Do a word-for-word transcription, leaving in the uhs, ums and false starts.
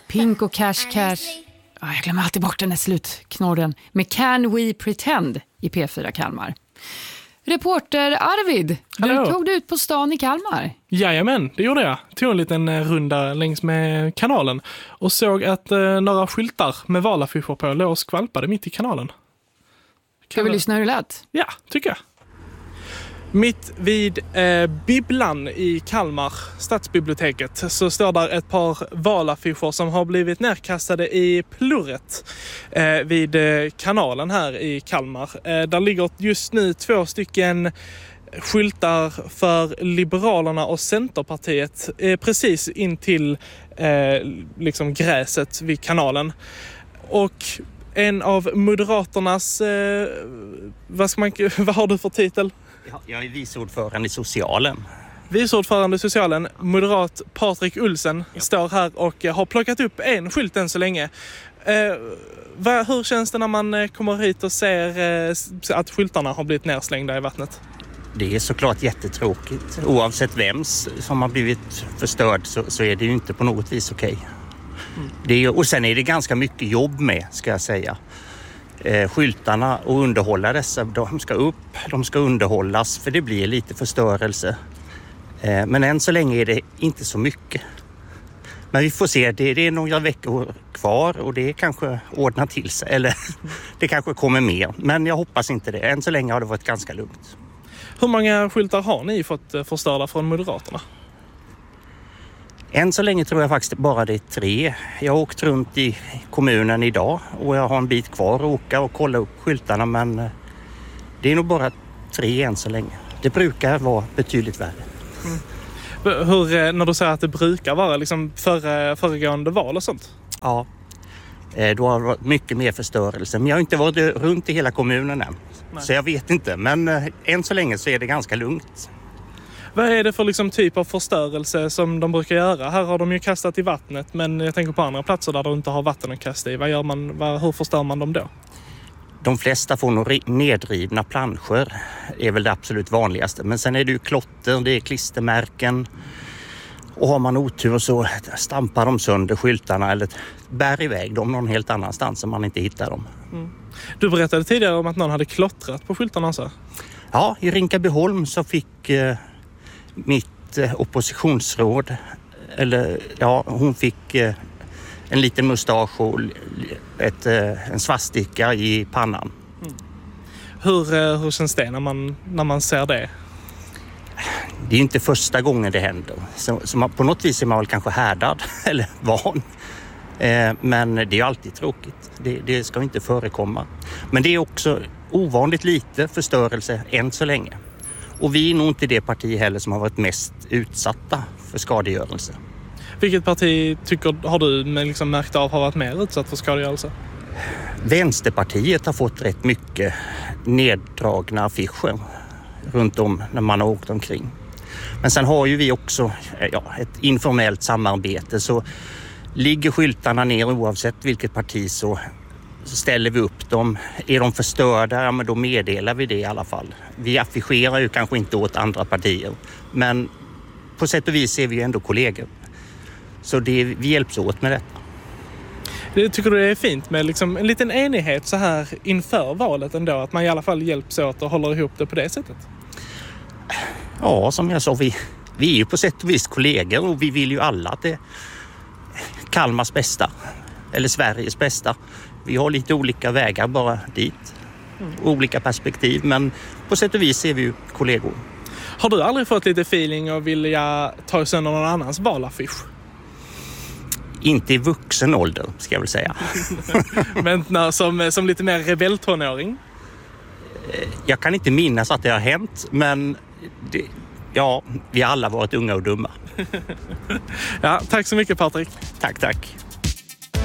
Pink och Cash Cash. Oh, jag glömmer alltid bort den här slutknorren. Med Can We Pretend i P fyra Kalmar. Reporter Arvid, du Hallå. tog dig ut på stan i Kalmar. Jajamän, det gjorde jag. Tog en liten runda längs med kanalen och såg att eh, några skyltar med valaffischer på låg och skvalpade mitt i kanalen. Ska vi lyssna hur det lät? Ja, tycker jag. Mitt vid eh, Bibblan i Kalmar, stadsbiblioteket, så står där ett par valaffischer som har blivit nerkastade i plurret eh, vid eh, kanalen här i Kalmar. Eh, där ligger just nu två stycken skyltar för Liberalerna och Centerpartiet eh, precis in till eh, liksom gräset vid kanalen. Och en av Moderaternas, eh, vad, ska man, vad har du för titel? Jag är vice ordförande i Socialen. Vice ordförande i Socialen, moderat Patrik Olsen, ja. Står här och har plockat upp en skylt än så länge. Eh, vad, hur känns det när man kommer hit och ser eh, att skyltarna har blivit nerslängda i vattnet? Det är såklart jättetråkigt. Oavsett vems som har blivit förstörd så, så är det ju inte på något vis okej. Mm. Det är, och sen är det ganska mycket jobb med, ska jag säga. Eh, skyltarna och underhålla dessa, de ska upp, de ska underhållas för det blir lite förstörelse. Eh, men än så länge är det inte så mycket. Men vi får se, det, det är några veckor kvar och det kanske ordnar till sig, eller det kanske kommer mer. Men jag hoppas inte det, än så länge har det varit ganska lugnt. Hur många skyltar har ni fått förstörda från Moderaterna? Än så länge tror jag faktiskt bara det är tre. Jag har åkt runt i kommunen idag och jag har en bit kvar att åka och kolla upp skyltarna, men det är nog bara tre än så länge. Det brukar vara betydligt värre. Mm. Hur, när du säger att det brukar vara liksom före, föregående val och sånt? Ja, då har det varit mycket mer förstörelse. Men jag har inte varit runt i hela kommunen än. Nej. Så jag vet inte, men än så länge så är det ganska lugnt. Vad är det för liksom typ av förstörelse som de brukar göra? Här har de ju kastat i vattnet, men jag tänker på andra platser där de inte har vatten att kasta i. Vad gör man, vad, hur förstör man dem då? De flesta får nog nedrivna planscher, är väl det absolut vanligaste. Men sen är det ju klotter, det är klistermärken. Och har man otur så stampar de sönder skyltarna eller bär iväg dem någon helt annanstans om man inte hittar dem. Mm. Du berättade tidigare om att någon hade klottrat på skyltarna så. Ja, i Rinkabyholm så fick eh, mitt eh, oppositionsråd, eller ja, hon fick eh, en liten mustasch och ett, eh, en svastika i pannan. Mm. Hur, eh, hur känns det när man, när man ser det? Det är inte första gången det händer. Så, så man, på något vis är man väl kanske härdad eller van. Eh, men det är ju alltid tråkigt. Det, det ska inte förekomma. Men det är också ovanligt lite förstörelse än så länge. Och vi är nog inte det parti heller som har varit mest utsatta för skadegörelse. Vilket parti tycker, har du liksom märkt av har varit mer utsatt för skadegörelse? Vänsterpartiet har fått rätt mycket neddragna affischer runt om när man har åkt omkring. Men sen har ju vi också ja, ett informellt samarbete, så ligger skyltarna ner oavsett vilket parti så ställer vi upp dem. Är de förstörda, ja, men då meddelar vi det i alla fall. Vi affischerar ju kanske inte åt andra partier, men på sätt och vis är vi ju ändå kollegor. Så det, vi hjälps åt med detta. Det tycker du det är fint med liksom en liten enighet så här inför valet ändå, att man i alla fall hjälps åt och håller ihop det på det sättet? Ja, som jag sa, vi, vi är ju på sätt och vis kollegor och vi vill ju alla att det är Kalmars bästa, eller Sveriges bästa. Vi har lite olika vägar bara dit, mm. olika perspektiv, men på sätt och vis är vi ju kollegor. Har du aldrig fått lite feeling och vilja ta sönder någon annans valaffisch? Inte i vuxen ålder, ska jag väl säga. Men när, som, som lite mer rebelltonåring? Jag kan inte minnas att det har hänt, men det, ja, vi har alla varit unga och dumma. Ja, tack så mycket Patrik. Tack, tack.